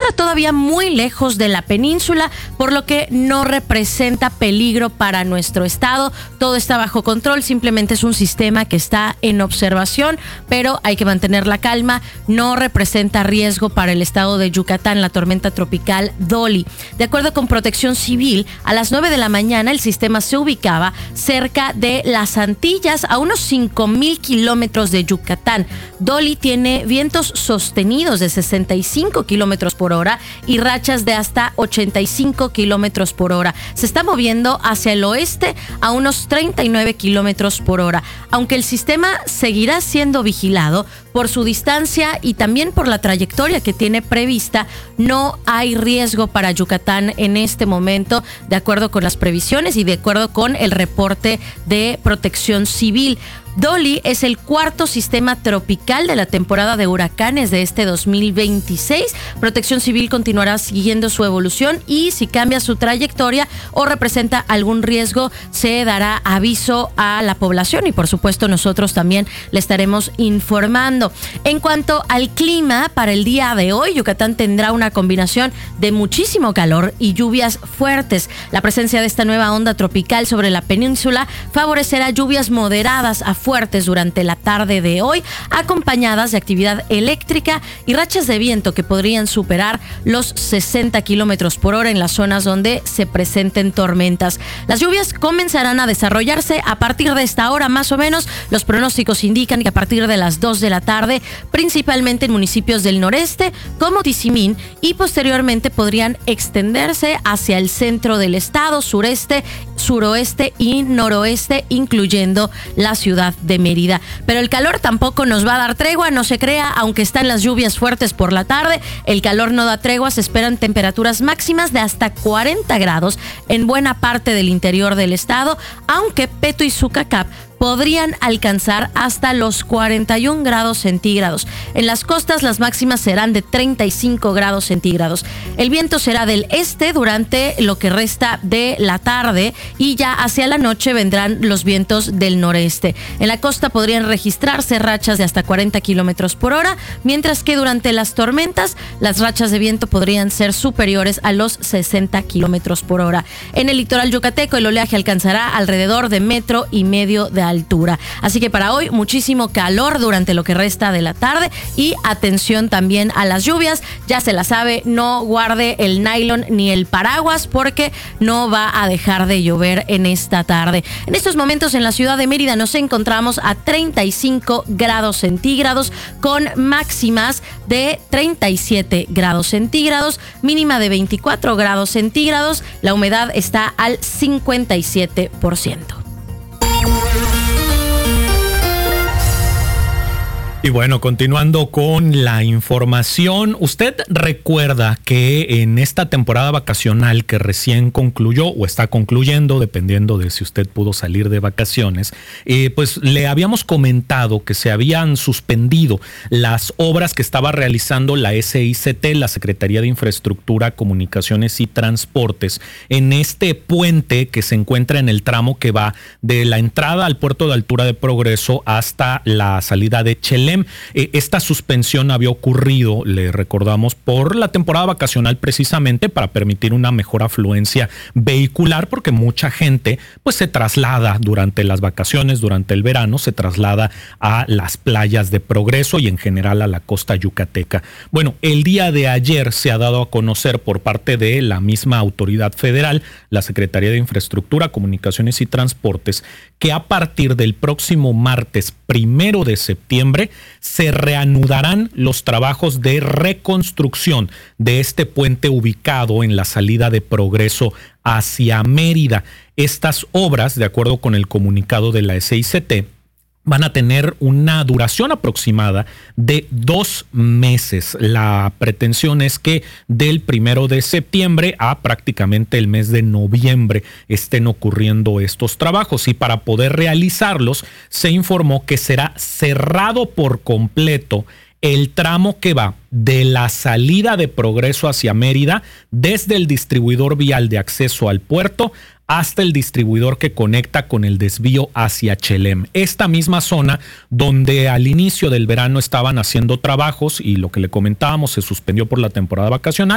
encuentra todavía muy lejos de la península, por lo que no representa peligro para nuestro estado. Todo está bajo control, simplemente es un sistema que está en observación, pero hay que mantener la calma. No representa riesgo para el estado de Yucatán la tormenta tropical Dolly. De acuerdo con Protección Civil, a las 9 de la mañana el sistema se ubicaba cerca de las Antillas, a unos 5,000 kilómetros de Yucatán. Dolly tiene vientos sostenidos de 65 kilómetros por hora y rachas de hasta 85 kilómetros por hora. Se está moviendo hacia el oeste a unos 39 kilómetros por hora. Aunque el sistema seguirá siendo vigilado por su distancia y también por la trayectoria que tiene prevista, no hay riesgo para Yucatán en este momento, de acuerdo con las previsiones y de acuerdo con el reporte de Protección Civil. Dolly es el cuarto sistema tropical de la temporada de huracanes de este 2026. Protección Civil continuará siguiendo su evolución y si cambia su trayectoria o representa algún riesgo, se dará aviso a la población y por supuesto nosotros también le estaremos informando. En cuanto al clima, para el día de hoy, Yucatán tendrá una combinación de muchísimo calor y lluvias fuertes. La presencia de esta nueva onda tropical sobre la península favorecerá lluvias moderadas a fuertes durante la tarde de hoy, acompañadas de actividad eléctrica y rachas de viento que podrían superar los 60 kilómetros por hora en las zonas donde se presenten tormentas. Las lluvias comenzarán a desarrollarse a partir de esta hora más o menos. Los pronósticos indican que a partir de las 2 de la tarde, principalmente en municipios del noreste como Tizimín, y posteriormente podrían extenderse hacia el centro del estado, sureste, suroeste y noroeste, incluyendo la ciudad de Mérida. Pero el calor tampoco nos va a dar tregua, no se crea, aunque están las lluvias fuertes por la tarde, el calor no da tregua. Se esperan temperaturas máximas de hasta 40 grados en buena parte del interior del estado, aunque Peto y Sucacap podrían alcanzar hasta los 41 grados centígrados. En las costas las máximas serán de 35 grados centígrados. El viento será del este durante lo que resta de la tarde y ya hacia la noche vendrán los vientos del noreste. En la costa podrían registrarse rachas de hasta 40 kilómetros por hora, mientras que durante las tormentas las rachas de viento podrían ser superiores a los 60 kilómetros por hora. En el litoral yucateco el oleaje alcanzará alrededor de 1,5 metros de altura. Así que para hoy muchísimo calor durante lo que resta de la tarde y atención también a las lluvias. Ya se la sabe, no guarde el nylon ni el paraguas porque no va a dejar de llover en esta tarde. En estos momentos en la ciudad de Mérida nos encontramos a 35 grados centígrados con máximas de 37 grados centígrados, mínima de 24 grados centígrados. La humedad está al 57%. Y bueno, continuando con la información, usted recuerda que en esta temporada vacacional que recién concluyó o está concluyendo, dependiendo de si usted pudo salir de vacaciones, pues le habíamos comentado que se habían suspendido las obras que estaba realizando la SICT, la Secretaría de Infraestructura, Comunicaciones y Transportes, en este puente que se encuentra en el tramo que va de la entrada al puerto de Altura de Progreso hasta la salida de Chelem. Esta suspensión había ocurrido, le recordamos, por la temporada vacacional precisamente para permitir una mejor afluencia vehicular, porque mucha gente pues se traslada durante las vacaciones, durante el verano, se traslada a las playas de Progreso y en general a la costa yucateca. Bueno, el día de ayer se ha dado a conocer por parte de la misma autoridad federal, la Secretaría de Infraestructura, Comunicaciones y Transportes, que a partir del próximo martes 1 de septiembre se reanudarán los trabajos de reconstrucción de este puente ubicado en la salida de Progreso hacia Mérida. Estas obras, de acuerdo con el comunicado de la SICT, van a tener una duración aproximada de 2 meses. La pretensión es que del 1 de septiembre a prácticamente el mes de noviembre estén ocurriendo estos trabajos, y para poder realizarlos se informó que será cerrado por completo el tramo que va de la salida de Progreso hacia Mérida desde el distribuidor vial de acceso al puerto hasta el distribuidor que conecta con el desvío hacia Chelem. Esta misma zona donde al inicio del verano estaban haciendo trabajos y lo que le comentábamos se suspendió por la temporada vacacional,